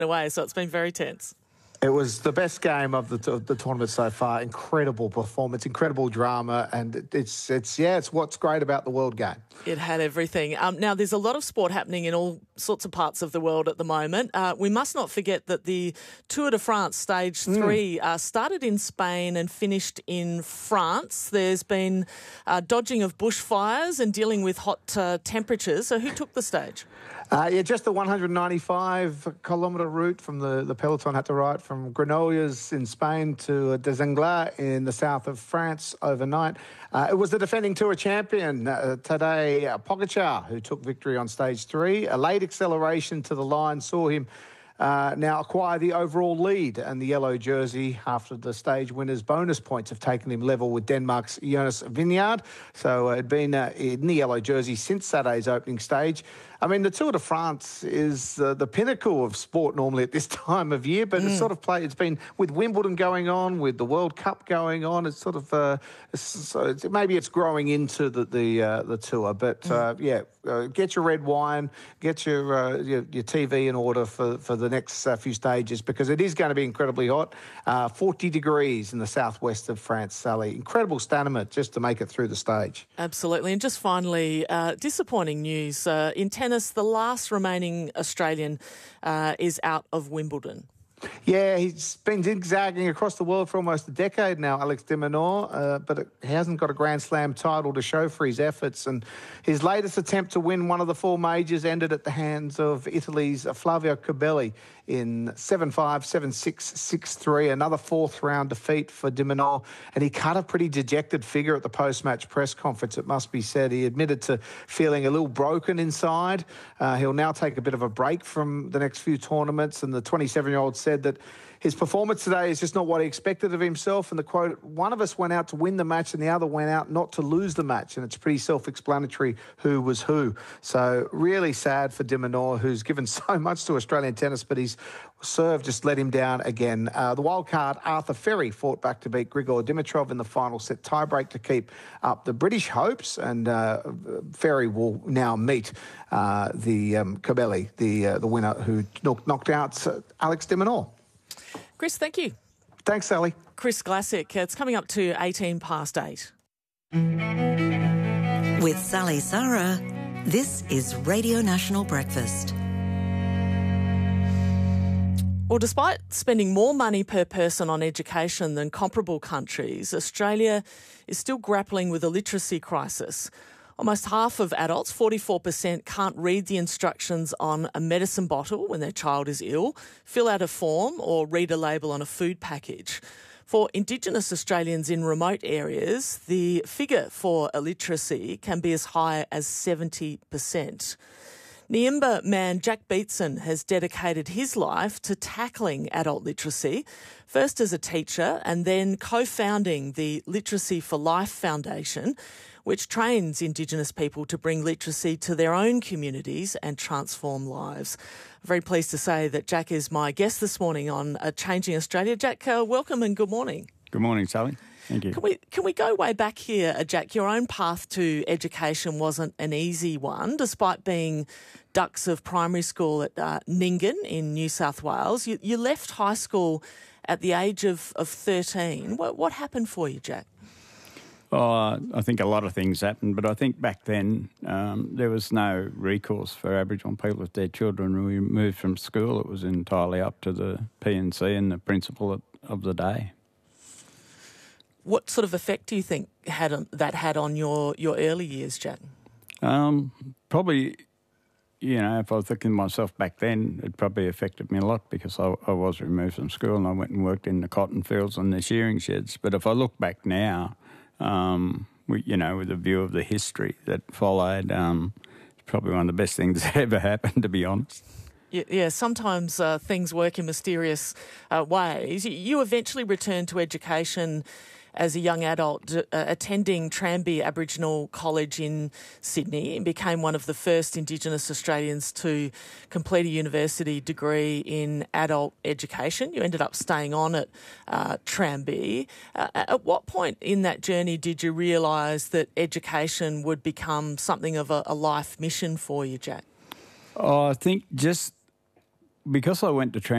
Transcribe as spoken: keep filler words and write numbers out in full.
away, so it's been very tense. It was the best game of the, of the tournament so far. Incredible performance, incredible drama, and it's it's yeah, it's what's great about the World Game. It had everything. Um, now, there's a lot of sport happening in all sorts of parts of the world at the moment. Uh, we must not forget that the Tour de France Stage three mm. uh, started in Spain and finished in France. There's been uh, dodging of bushfires and dealing with hot uh, temperatures. So who took the stage? Uh, yeah, just the one hundred ninety-five kilometre route from the, the peloton had to ride from Granollers in Spain to Desangles in the south of France overnight. Uh, it was the defending Tour champion, uh, Tadej Pogačar, who took victory on stage three. A late acceleration to the line saw him Uh, now acquire the overall lead, and the yellow jersey after the stage winners' bonus points have taken him level with Denmark's Jonas Vingegaard. So uh, it'd been uh, in the yellow jersey since Saturday's opening stage. I mean, the Tour de France is uh, the pinnacle of sport normally at this time of year, but mm. it's sort of played. It's been with Wimbledon going on, with the World Cup going on. It's sort of uh, it's, so it's, maybe it's growing into the the, uh, the tour, but uh, yeah, uh, get your red wine, get your uh, your, your T V in order for for the next uh, few stages, because it is going to be incredibly hot. Uh, forty degrees in the southwest of France, Sally. Incredible stamina just to make it through the stage. Absolutely. And just finally, uh, disappointing news. Uh, in tennis, the last remaining Australian uh, is out of Wimbledon. Yeah, he's been zigzagging across the world for almost a decade now, Alex de Minaur, uh, but it, he hasn't got a Grand Slam title to show for his efforts. And his latest attempt to win one of the four majors ended at the hands of Italy's Flavio Cobolli in seven five, seven six, six three, another fourth-round defeat for de Minaur. And he cut a pretty dejected figure at the post-match press conference, it must be said. He admitted to feeling a little broken inside. Uh, he'll now take a bit of a break from the next few tournaments, and the twenty-seven-year-old said that his performance today is just not what he expected of himself. And the quote, one of us went out to win the match and the other went out not to lose the match. And it's pretty self-explanatory who was who. So really sad for de Minaur, who's given so much to Australian tennis, but his serve just let him down again. Uh, the wildcard Arthur Ferry fought back to beat Grigor Dimitrov in the final set tiebreak to keep up the British hopes. And uh, Ferry will now meet uh, the um, Cobolli, the, uh, the winner who knocked out uh, Alex de Minaur. Chris, thank you. Thanks, Sally. Chris Glassick. It's coming up to eighteen past eight. With Sally Sarah, this is Radio National Breakfast. Well, despite spending more money per person on education than comparable countries, Australia is still grappling with a literacy crisis. Almost half of adults, forty-four percent, can't read the instructions on a medicine bottle when their child is ill, fill out a form or read a label on a food package. For Indigenous Australians in remote areas, the figure for illiteracy can be as high as seventy percent. Niimba man Jack Beatson has dedicated his life to tackling adult literacy, first as a teacher and then co-founding the Literacy for Life Foundation, which trains Indigenous people to bring literacy to their own communities and transform lives. I'm very pleased to say that Jack is my guest this morning on uh, Changing Australia. Jack, uh, welcome and good morning. Good morning, Sally. Thank you. Can we, can we go way back here, uh, Jack? Your own path to education wasn't an easy one, despite being dux of primary school at uh, Nyngan in New South Wales. You, you left high school at the age of, of thirteen. What, what happened for you, Jack? Well, I think a lot of things happened, but I think back then um, there was no recourse for Aboriginal people if their children were moved from school. It was entirely up to the P N C and the principal of the day. What sort of effect do you think had that had on your, your early years, Jack? Um, probably, you know, if I was thinking myself back then, it probably affected me a lot because I, I was removed from school and I went and worked in the cotton fields and the shearing sheds. But if I look back now, Um, we, you know, with a view of the history that followed, um, it's probably one of the best things that ever happened, to be honest. Yeah, yeah sometimes uh, things work in mysterious uh, ways. You eventually returned to education as a young adult, uh, attending Tranby Aboriginal College in Sydney, and became one of the first Indigenous Australians to complete a university degree in adult education. You ended up staying on at uh, Tranby. Uh, at what point in that journey did you realise that education would become something of a, a life mission for you, Jack? Oh, I think just because I went to